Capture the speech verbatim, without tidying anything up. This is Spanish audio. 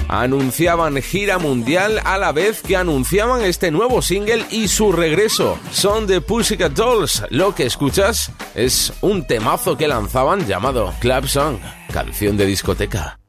anunciaban gira mundial a la vez que anunciaban este nuevo single y su regreso. Son The Pussycat Dolls. Lo que escuchas es un temazo que lanzaban llamado Club Song, canción de discoteca.